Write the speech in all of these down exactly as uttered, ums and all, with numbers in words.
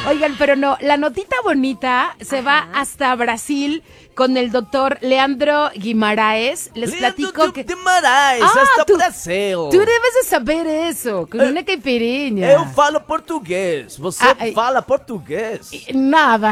Oigan, pero no, la notita bonita se Ajá. va hasta Brasil con el doctor Leandro Guimaraes. Les Leandro platico que... Guimaraes, ah, hasta tú, Brasil. Tú debes de saber eso, con eh, una caipirinha. Eu falo português, você ah, fala português. Nada,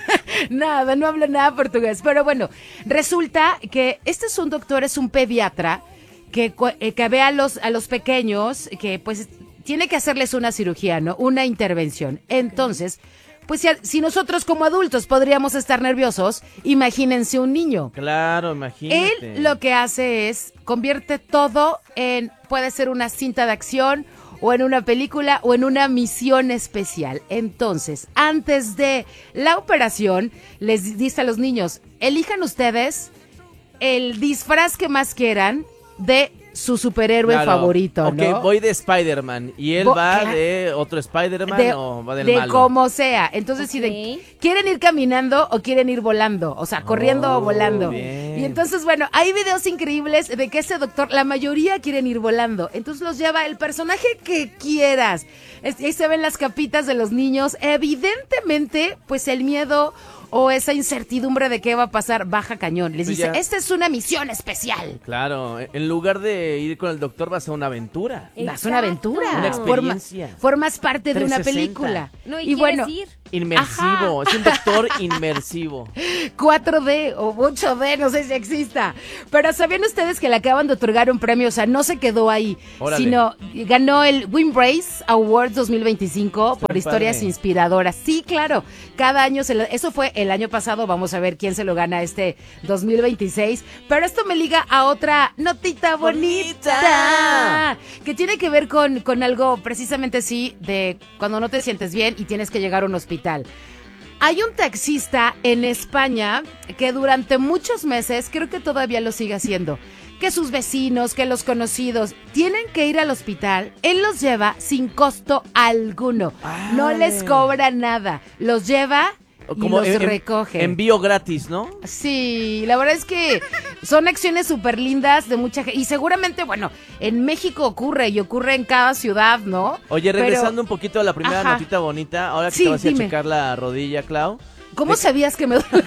nada, no hablo nada portugués. Pero bueno, resulta que este es un doctor, es un pediatra que, que ve a los, a los pequeños que pues... tiene que hacerles una cirugía, ¿no? Una intervención. Entonces, pues si, si nosotros como adultos podríamos estar nerviosos, imagínense un niño. Claro, imagínate. Él lo que hace es, convierte todo en, puede ser una cinta de acción, o en una película, o en una misión especial. Entonces, antes de la operación, les dice a los niños, elijan ustedes el disfraz que más quieran de su superhéroe claro. favorito, ¿no? Ok, voy de Spider-Man y él Bo- va claro. de otro Spider-Man de, o va del de malo. De como sea. Entonces, okay. si de, quieren ir caminando o quieren ir volando, o sea, corriendo oh, o volando. Bien. Y entonces, bueno, hay videos increíbles de que ese doctor, la mayoría quieren ir volando. Entonces los lleva el personaje que quieras. Ahí se ven las capitas de los niños. Evidentemente, pues el miedo o esa incertidumbre de qué va a pasar baja cañón. Les dice, esta es una misión especial. Claro, en lugar de ir con el doctor vas a una aventura. Exacto. Vas a una aventura. Una experiencia. Forma, formas parte de una película. No, y, y bueno, ir. Inmersivo, ajá. Es un doctor inmersivo. cuatro D o ocho D, no sé si exista. Pero ¿sabían ustedes que le acaban de otorgar un premio? O sea, no se quedó ahí, Órale. sino ganó el Windbrace Awards dos mil veinticinco por historias padre. inspiradoras. Sí, claro, cada año, se lo, eso fue el año pasado, vamos a ver quién se lo gana este dos mil veintiséis. Pero esto me liga a otra notita bonita, bonita. que tiene que ver con, con algo precisamente sí, de cuando no te sientes bien y tienes que llegar a un hospital. Hay un taxista en España que durante muchos meses, creo que todavía lo sigue haciendo, que sus vecinos, que los conocidos tienen que ir al hospital, él los lleva sin costo alguno, Ay. no les cobra nada, los lleva como y los en, recoge. Envío gratis, ¿no? Sí, la verdad es que son acciones súper lindas de mucha gente. Y seguramente, bueno, en México ocurre y ocurre en cada ciudad, ¿no? Oye, regresando Pero, un poquito a la primera ajá. notita bonita, ahora que sí, te vas dime. a checar la rodilla, Clau. ¿Cómo de... sabías que me duele?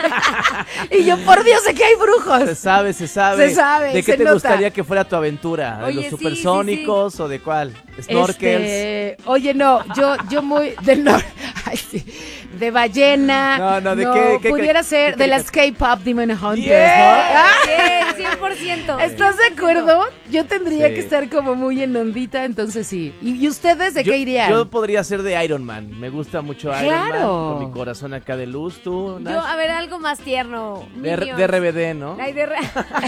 Y yo, por Dios, sé que hay brujos. Se sabe, se sabe. Se sabe, ¿De qué se te nota. gustaría que fuera tu aventura? ¿De Oye, los supersónicos sí, sí, sí. o de cuál? ¿Snorkels? Este, oye, no, yo, yo muy... De, no, ay, sí, de ballena. No, no, ¿de no, qué? qué pudiera qué, ser qué, de las K-pop Demon Hunters, yeah. ¿no? Yeah, cien por ciento. ¿Estás de acuerdo? Yo tendría sí. que estar como muy en ondita, entonces sí. ¿Y, y ustedes de yo, qué irían? Yo podría ser de Iron Man. Me gusta mucho Iron claro. Man. Con mi corazón acá de luz, tú, Nash. Yo, a ver, algo más tierno. De, de R B D, ¿no? Ay, de re...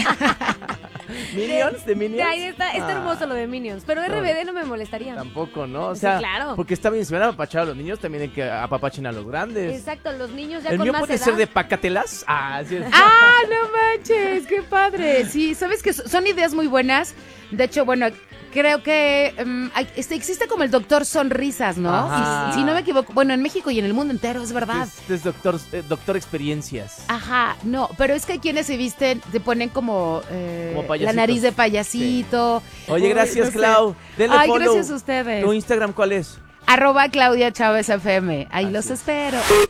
¿Minions? ¿De Minions? Ay, está, está ah. hermoso lo de Minions, pero R B D no me molestaría. Tampoco, ¿no? O sea, sí, claro. porque está bien, si van a apapachar a los niños, también hay que apapachen a los grandes. Exacto, los niños ya ¿El con mío más puede edad? ser de Pacatelas? Ah, sí es. ¡Ah, no manches! ¡Qué padre! Sí, ¿sabes que son ideas muy buenas? De hecho, bueno, creo que um, hay, este, existe como el doctor Sonrisas, ¿no? Si, si no me equivoco, bueno, en México y en el mundo entero, es verdad. Este es doctor, eh, doctor Experiencias. Ajá, no, pero es que hay quienes se visten, se ponen como, eh, como la nariz de payasito. Sí. Oye, gracias, no Clau. Denle Ay, follow. gracias a ustedes. ¿Tu Instagram cuál es? Arroba Claudia Chávez F M. Ahí Así los es. espero.